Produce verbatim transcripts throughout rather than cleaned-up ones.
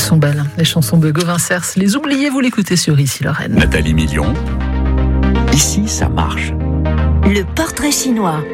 sont belles, les chansons de Gauvin Cers. Les oubliés, vous l'écoutez sur Ici Lorraine. Nathalie Million, ici ça marche. Le portrait chinois.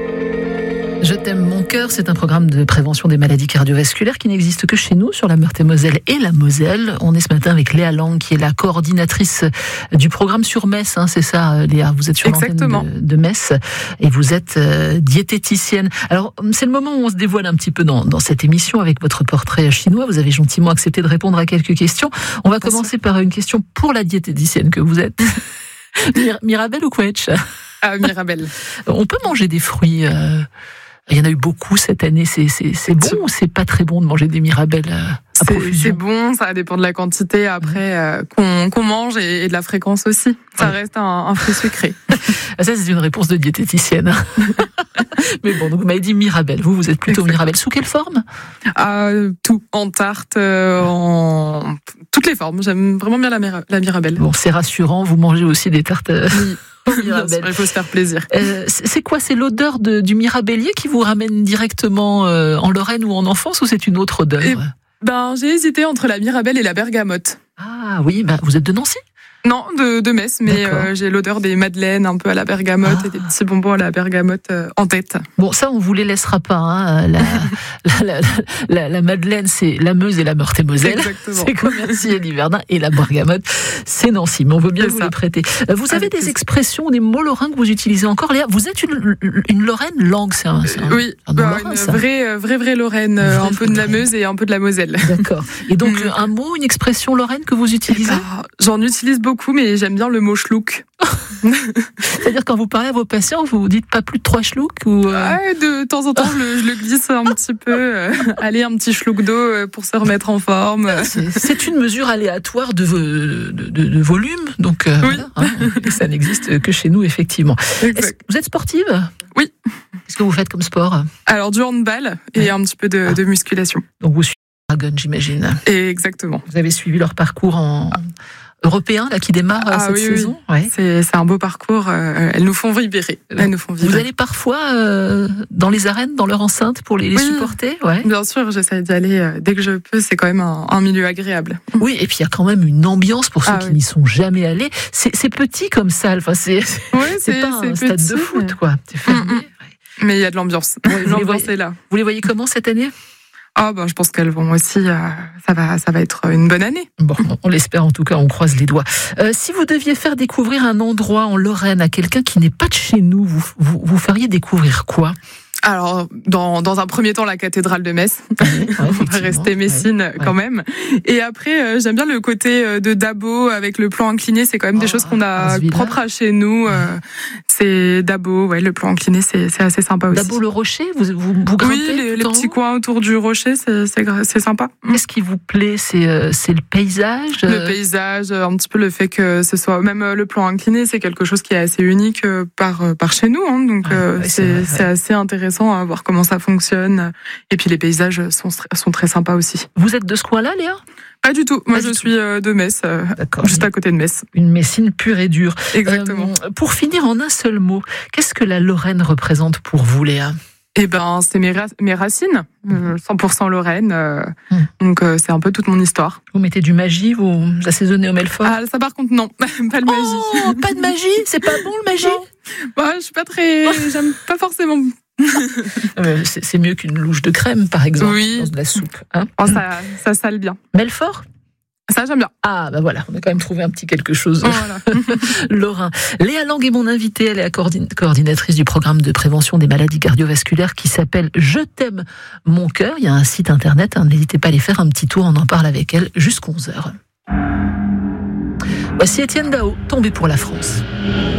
Je t'aime mon cœur, c'est un programme de prévention des maladies cardiovasculaires qui n'existe que chez nous, sur la Meurthe-et-Moselle et la Moselle. On est ce matin avec Léa Lang, qui est la coordinatrice du programme sur Metz, hein, c'est ça Léa, vous êtes sur l'antenne de, de Metz et vous êtes euh, diététicienne. Alors c'est le moment où on se dévoile un petit peu dans, dans cette émission avec votre portrait chinois. Vous avez gentiment accepté de répondre à quelques questions. On va commencer par une question pour la diététicienne que vous êtes. Mir- Mirabelle ou Quetch? Ah, Mirabelle. On peut manger des fruits euh... Il y en a eu beaucoup cette année. C'est, c'est, c'est bon ou c'est pas très bon de manger des mirabelles à c'est, profusion? C'est bon, ça dépend de la quantité après euh, qu'on, qu'on mange et, et de la fréquence aussi. Ça ouais. reste un, un fruit sucré. Ça, c'est une réponse de diététicienne. Mais bon, donc vous m'avez dit mirabelle. Vous, vous êtes plutôt Exactement. Mirabelle. Sous quelle forme? euh, Tout. En tarte, euh, en toutes les formes. J'aime vraiment bien la, mira- la mirabelle. Bon, c'est rassurant. Vous mangez aussi des tartes. Oui. Bien sûr, il faut se faire plaisir. Euh, c'est quoi? C'est l'odeur de, du mirabellier qui vous ramène directement euh, en Lorraine ou en enfance, ou c'est une autre odeur? et, ben, J'ai hésité entre la mirabelle et la bergamote. Ah oui, ben, vous êtes de Nancy? Non, de, de Metz, mais euh, j'ai l'odeur des madeleines un peu à la bergamote ah. et des petits bonbons à la bergamote euh, en tête. Bon, ça, on vous les laissera pas. Hein. La, la, la, la, la madeleine, c'est la Meuse et la Meurthe-et-Moselle. C'est Commercy et Liverdun. Et la bergamote, c'est Nancy. Mais on veut bien c'est vous ça. les prêter. Vous avez Avec des plus. expressions, des mots lorrains que vous utilisez encore, Léa? Vous êtes une, une Lorraine langue, c'est un, c'est un, oui, un bah, Lorrain, une ça. vraie, vraie, vraie Lorraine. Une vraie un peu de la Meuse et un peu de la Moselle. D'accord. Et donc, mmh. un mot, une expression lorraine que vous utilisez? bah, J'en utilise beaucoup, mais j'aime bien le mot schlouk. C'est-à-dire quand vous parlez à vos patients, vous dites pas plus de trois schlouks ou euh... ouais, de temps en temps, je le, je le glisse un petit peu. Euh, allez, un petit schlouk d'eau pour se remettre en forme. C'est, c'est une mesure aléatoire de, de, de, de volume, donc euh, oui. voilà, hein, et ça n'existe que chez nous, effectivement. Vous êtes sportive? Oui. Qu'est-ce que vous faites comme sport? Alors, du handball et ouais. un petit peu de, ah. de musculation. Donc vous suivez Dragon, j'imagine. Et exactement. Vous avez suivi leur parcours en... Ah. européen là qui démarre ah, cette oui, saison. Oui. Ouais. C'est, c'est un beau parcours. Euh, elles nous font vibrer. Elles nous font vibrer. Vous allez parfois euh, dans les arènes, dans leur enceinte pour les, les oui, supporter, ouais. Bien sûr, j'essaie d'y aller euh, dès que je peux. C'est quand même un, un milieu agréable. Oui, et puis il y a quand même une ambiance pour ceux ah, qui oui. n'y sont jamais allés. C'est, c'est petit comme salle. Enfin, c'est, oui, c'est, c'est pas un c'est stade petit, de foot, mais... quoi. C'est fermé. Mm-hmm. Ouais. Mais il y a de l'ambiance. Ouais, l'ambiance voyez, est là. Vous les voyez comment cette année? Ah ben, je pense qu'elles vont aussi, euh, ça va, ça va être une bonne année. Bon, on l'espère en tout cas, on croise les doigts. Euh, si vous deviez faire découvrir un endroit en Lorraine à quelqu'un qui n'est pas de chez nous, vous, vous, vous feriez découvrir quoi? Alors, dans, dans un premier temps, la cathédrale de Metz. Oui, ouais, on va rester Messine ouais, quand ouais. même. Et après, euh, j'aime bien le côté de Dabo avec le plan incliné. C'est quand même oh, des choses qu'on a propres à chez nous. Ouais. Euh, c'est Dabo, ouais, le plan incliné, c'est, c'est assez sympa aussi. Dabo le rocher, vous vous, vous grimpez? Oui, les, les petits coins autour du rocher, c'est, c'est, c'est sympa. Qu'est-ce qui vous plaît? C'est, euh, c'est le paysage? Le paysage, un petit peu le fait que ce soit même le plan incliné, c'est quelque chose qui est assez unique par par chez nous. Hein, donc ouais, euh, ouais, c'est, c'est, vrai, c'est ouais. assez intéressant à voir comment ça fonctionne. Et puis les paysages sont, sont très sympas aussi. Vous êtes de ce coin-là, Léa? Pas du tout. Moi, Pas je tout. suis de Metz, D'accord. juste à côté de Metz. Une Messine pure et dure. Exactement. Euh, pour finir en un seul mot, qu'est-ce que la Lorraine représente pour vous, Léa? Eh ben, c'est mes, ra- mes racines, euh, cent pour cent Lorraine. Euh, mmh. Donc, euh, c'est un peu toute mon histoire. Vous mettez du magie, vous assaisonez au Melfort? Ah, ça, par contre, non. Pas de magie. Oh, pas de magie? C'est pas bon, le magie? Bah, je suis pas très... J'aime pas forcément... c'est, c'est mieux qu'une louche de crème, par exemple, oui. dans de la soupe. Hein oh, ça, ça sale bien. Melfort? Ça, j'aime bien. Ah, ben voilà, on a quand même trouvé un petit quelque chose. Voilà. Lorrain. Léa Lang est mon invitée. Elle est la coordin- coordinatrice du programme de prévention des maladies cardiovasculaires qui s'appelle Je t'aime mon cœur. Il y a un site internet, hein, n'hésitez pas à aller faire un petit tour. On en parle avec elle jusqu'à onze heures. Voici Étienne Dao, Tombé pour la France.